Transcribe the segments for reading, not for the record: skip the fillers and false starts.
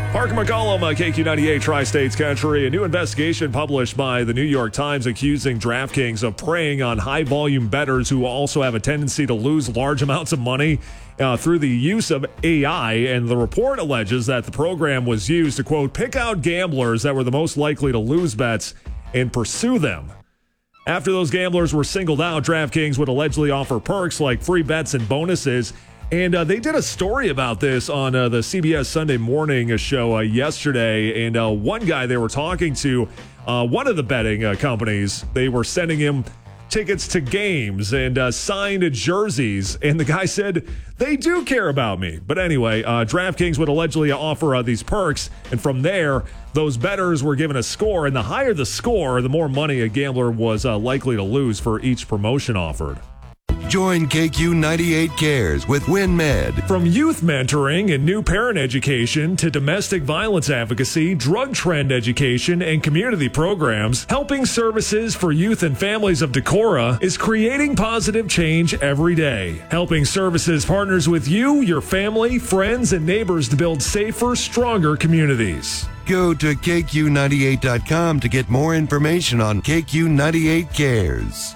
Parker McCollum, KQ98 Tri-States Country. A new investigation published by the New York Times accusing DraftKings of preying on high-volume bettors who also have a tendency to lose large amounts of money through the use of AI. And the report alleges that the program was used to, quote, pick out gamblers that were the most likely to lose bets and pursue them. After those gamblers were singled out, DraftKings would allegedly offer perks like free bets and bonuses. And they did a story about this on the CBS Sunday Morning show yesterday. And one guy they were talking to, one of the betting companies, they were sending him tickets to games and signed jerseys. And the guy said, they do care about me. But anyway, DraftKings would allegedly offer these perks. And from there, those bettors were given a score. And the higher the score, the more money a gambler was likely to lose for each promotion offered. Join KQ98 Cares with WinMed. From youth mentoring and new parent education to domestic violence advocacy, drug trend education, and community programs, Helping Services for Youth and Families of Decorah is creating positive change every day. Helping Services partners with you, your family, friends, and neighbors to build safer, stronger communities. Go to KQ98.com to get more information on KQ98 Cares.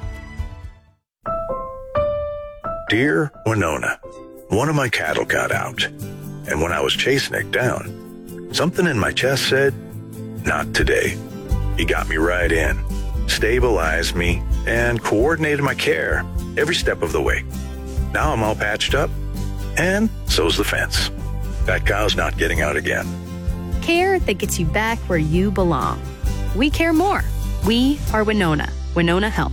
Dear Winona, one of my cattle got out, and when I was chasing it down, something in my chest said, not today. He got me right in, stabilized me, and coordinated my care every step of the way. Now I'm all patched up, and so's the fence. That cow's not getting out again. Care that gets you back where you belong. We care more. We are Winona. Winona Health.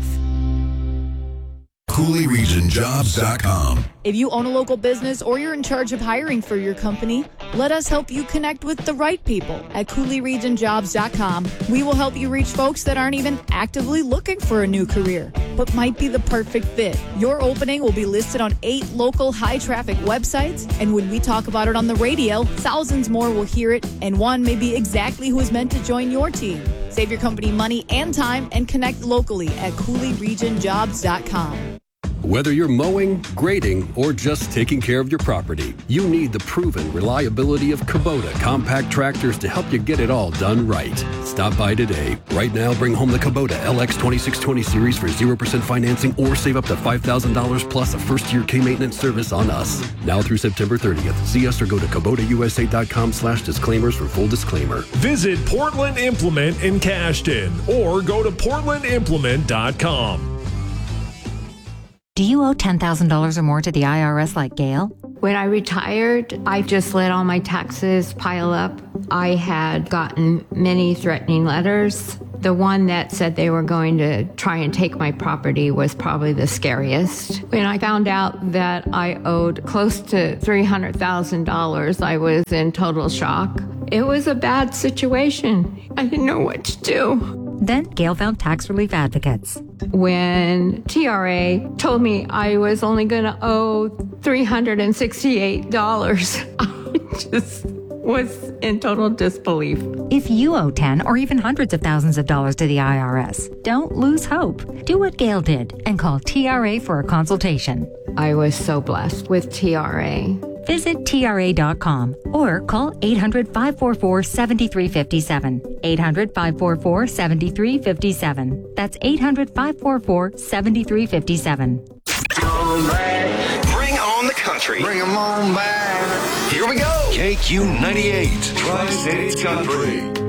CooleyRegionJobs.com. If you own a local business or you're in charge of hiring for your company, let us help you connect with the right people at CooleyRegionJobs.com. We will help you reach folks that aren't even actively looking for a new career, but might be the perfect fit. Your opening will be listed on 8 local high-traffic websites, and when we talk about it on the radio, thousands more will hear it, and one may be exactly who is meant to join your team. Save your company money and time and connect locally at CooleyRegionJobs.com. Whether you're mowing, grading, or just taking care of your property, you need the proven reliability of Kubota compact tractors to help you get it all done right. Stop by today. Right now, bring home the Kubota LX 2620 series for 0% financing or save up to $5,000 plus a first-year K-maintenance service on us. Now through September 30th. See us or go to KubotaUSA.com/disclaimers for full disclaimer. Visit Portland Implement in Cashton or go to PortlandImplement.com. Do you owe $10,000 or more to the IRS like Gail? When I retired, I just let all my taxes pile up. I had gotten many threatening letters. The one that said they were going to try and take my property was probably the scariest. When I found out that I owed close to $300,000, I was in total shock. It was a bad situation. I didn't know what to do. Then Gail found tax relief advocates. When TRA told me I was only going to owe $368, I just was in total disbelief. If you owe 10 or even hundreds of thousands of dollars to the IRS, don't lose hope. Do what Gail did and call TRA for a consultation. I was so blessed with TRA. Visit TRA.com or call 800-544-7357. 800-544-7357. That's 800-544-7357. Bring on the country. Bring them on back. Here we go. KQ98 Tri-States Country.